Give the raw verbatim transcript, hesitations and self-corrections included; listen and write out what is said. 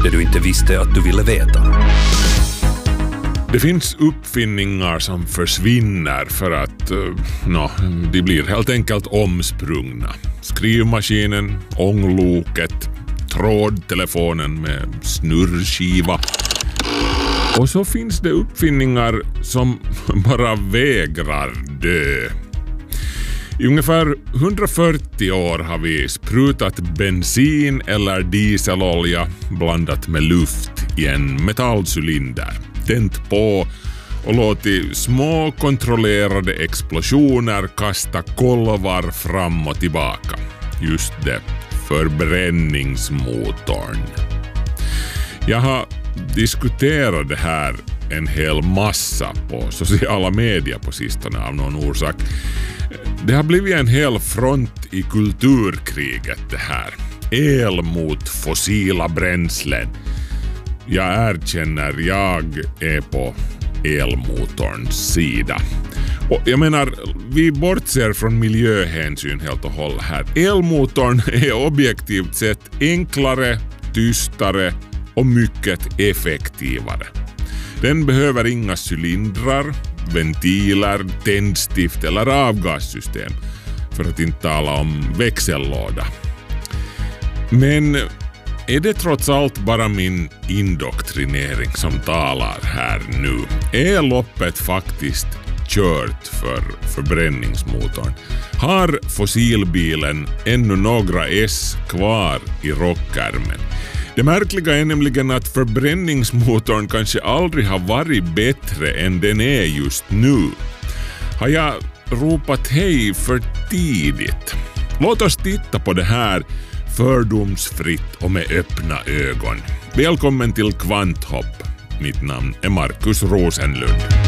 Det du inte visste att du ville veta. Det finns uppfinningar som försvinner för att uh, no, de blir helt enkelt omsprungna. Skrivmaskinen, ångloket, trådtelefonen med snurrskiva. Och så finns det uppfinningar som bara vägrar dö. I ungefär hundrafyrtio år har vi sprutat bensin eller dieselolja blandat med luft i en metallcylinder, tänt på och låtit små kontrollerade explosioner kasta kolvar fram och tillbaka. Just det, förbränningsmotorn. Jag har diskuterat det här en hel massa på sociala medier på sistone av någon orsak. Det har blivit en hel front i kulturkriget det här. El mot fossila bränslen. Jag erkänner, jag är på elmotorns sida. Och jag menar, vi bortser från miljöhänsyn helt och hållet här. Elmotorn är objektivt sett enklare, tystare och mycket effektivare. Den behöver inga cylindrar, ventiler, tändstift eller avgassystem, för att inte tala om växellåda. Men är det trots allt bara min indoktrinering som talar här nu? Är loppet faktiskt kört för förbränningsmotorn? Har fossilbilen ännu några S kvar i rockärmen? Det märkliga är nämligen att förbränningsmotorn kanske aldrig har varit bättre än den är just nu. Har jag ropat hej för tidigt? Låt oss titta på det här fördomsfritt och med öppna ögon. Välkommen till Kvanthopp. Mitt namn är Markus Rosenlund.